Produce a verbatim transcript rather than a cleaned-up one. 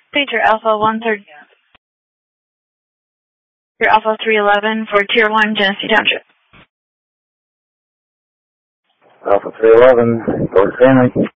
Pager Alpha one third. Your Alpha three eleven for Tier one, Genesee Township. Alpha three eleven, go to family.